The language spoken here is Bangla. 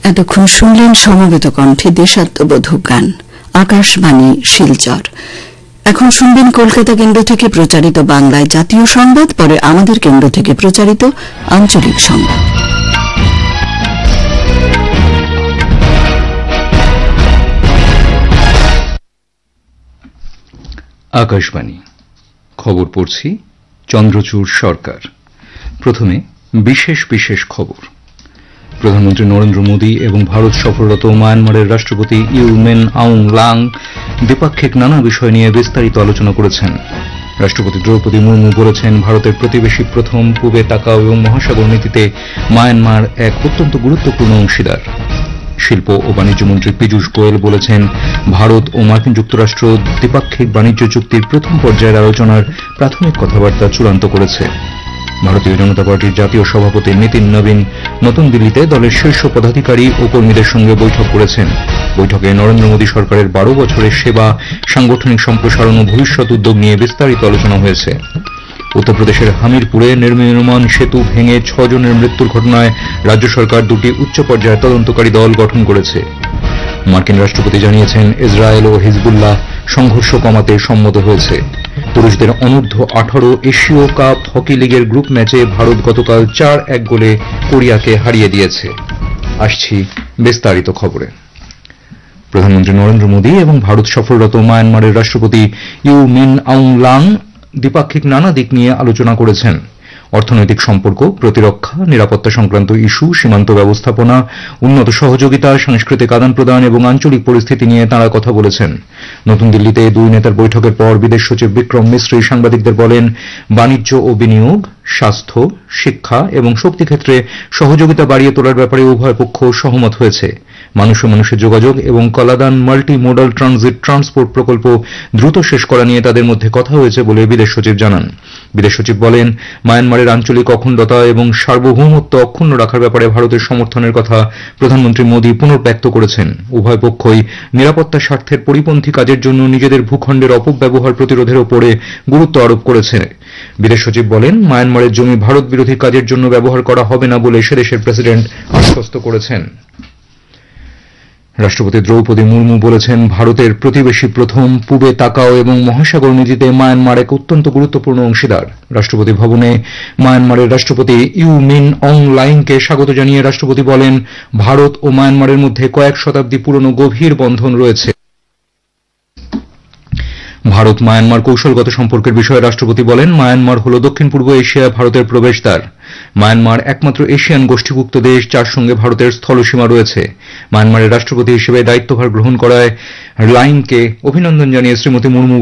এতক্ষণ শুনলেন সমবেত কণ্ঠে দেশাত্মবোধক গান, আকাশবাণী শিলচর। এখন শুনবেন কলকাতা কেন্দ্র থেকে প্রচারিত বাংলায় জাতীয় সংবাদ, পরে আমাদের কেন্দ্র থেকে প্রচারিত আঞ্চলিক সংবাদ। আকাশবাণী খবর পড়ছি চন্দ্রচূড় সরকার। প্রথমে বিশেষ বিশেষ খবর। প্রধানমন্ত্রী নরেন্দ্র মোদী এবং ভারত সফররত মায়ানমারের রাষ্ট্রপতি ইউ মিন আউং লাং দ্বিপাক্ষিক নানা বিষয় নিয়ে বিস্তারিত আলোচনা করেছেন। রাষ্ট্রপতি দ্রৌপদী মুর্মু বলেছেন, ভারতের প্রতিবেশী প্রথম, পূবে তাকাও এবং মহাসাগর নীতিতে মায়ানমার এক অত্যন্ত গুরুত্বপূর্ণ অংশীদার। শিল্প ও বাণিজ্য মন্ত্রী পীযূষ গোয়েল বলেছেন, ভারত ও মার্কিন যুক্তরাষ্ট্র দ্বিপাক্ষিক বাণিজ্য চুক্তির প্রথম পর্যায়ের আলোচনার প্রাথমিক কথাবার্তা চূড়ান্ত করেছে। ভারতীয় জনতা পার্টির জাতীয় সভাপতি নীতিন নবীন নতুন দিল্লিতে দলের শীর্ষ পদাধিকারী ও কর্মীদের সঙ্গে বৈঠক করেছেন। বৈঠকে নরেন্দ্র মোদী সরকারের 12 বছরের সেবা, সাংগঠনিক সম্প্রসারণ ও ভবিষ্যৎ উদ্যোগ নিয়ে বিস্তারিত আলোচনা হয়েছে। উত্তরপ্রদেশের হামিরপুরে নির্মীয়মান সেতু ভেঙে 6 জনের মৃত্যুর ঘটনায় রাজ্য সরকার 2টি উচ্চ পর্যায়ের তদন্তকারী দল গঠন করেছে। মার্কিন রাষ্ট্রপতি জানিয়েছেন, ইসরায়েল ও হিজবুল্লাহ সংঘর্ষ কমাতে সম্মত হয়েছে। পুরুষদের অনূর্ধ্ব 18 এশীয় কাপ হকি লিগের গ্রুপ ম্যাচে ভারত গতকাল 4-1 গোলে কোরিয়াকে হারিয়ে দিয়েছে। আসছি বিস্তারিত খবরে। প্রধানমন্ত্রী নরেন্দ্র মোদী এবং ভারত সফররত মায়ানমারের রাষ্ট্রপতি ইউ মিন আউং লাং দ্বিপাক্ষিক নানা দিক নিয়ে আলোচনা করেছেন। অর্থনৈতিক সম্পর্ক, প্রতিরক্ষা, নিরাপত্তা সংক্রান্ত ইস্যু, সীমান্ত ব্যবস্থাপনা, উন্নত সহযোগিতা, সাংস্কৃতিক আদান প্রদান এবং আঞ্চলিক পরিস্থিতি নিয়ে তাঁরা কথা বলেছেন। নতুন দিল্লিতে দুই নেতার বৈঠকের পর বিদেশ সচিব বিক্রম মিশ্রি সাংবাদিকদের বলেন, বাণিজ্য ও বিনিয়োগ, স্বাস্থ্য, শিক্ষা এবং শক্তি ক্ষেত্রে সহযোগিতা বাড়িয়ে তোলার ব্যাপারে উভয় পক্ষ সহমত হয়েছে। মানুষে মানুষের যোগাযোগ এবং কলাদান মাল্টি মোডাল ট্রানজিট ট্রান্সপোর্ট প্রকল্প দ্রুত শেষ করা নিয়ে তাদের মধ্যে কথা হয়েছে বলে বিদেশ সচিব জানান। বিদেশ সচিব বলেন, মায়ানমারের আঞ্চলিক অখণ্ডতা এবং সার্বভৌমত্ব অক্ষুণ্ণ রাখার ব্যাপারে ভারতের সমর্থনের কথা প্রধানমন্ত্রী মোদী পুনর্ব্যক্ত করেছেন। উভয় পক্ষই নিরাপত্তা স্বার্থের পরিপন্থী কাজের জন্য নিজেদের ভূখণ্ডের অপব্যবহার প্রতিরোধের উপরে গুরুত্ব আরোপ করেছে। বিদেশ সচিব বলেন, মায়ানমারের জমি ভারত বিরোধী কাজের জন্য ব্যবহার করা হবে না বলে সেদেশের প্রেসিডেন্ট আশ্বস্ত করেছেন। রাষ্ট্রপতি দ্রৌপদী মুর্মু বলেছেন, ভারতের প্রতিবেশী প্রথম, পূবে তাকাও এবং মহাসাগর নীতিতে মায়ানমার এক অত্যন্ত গুরুত্বপূর্ণ অংশীদার। রাষ্ট্রপতি ভবনে মায়ানমারের রাষ্ট্রপতি ইউ মিন অং লাইংকে স্বাগত জানিয়ে রাষ্ট্রপতি বলেন, ভারত ও মায়ানমারের মধ্যে কয়েক শতাব্দী পুরনো গভীর বন্ধন রয়েছে। ভারত মায়ানমার কৌশলগত সম্পর্কের বিষয়ে রাষ্ট্রপতি বলেন, মায়ানমার হল দক্ষিণ পূর্ব এশিয়া ভারতের প্রবেশদ্বার। মায়ানমার একমাত্র এশিয়ান গোষ্ঠীভুক্ত দেশ যার সঙ্গে ভারতের স্থলসীমা রয়েছে। মায়ানমারের রাষ্ট্রপতি হিসেবে দায়িত্বভার গ্রহণ করায় লাইংকে অভিনন্দন জানিয়ে শ্রীমতী মুর্মু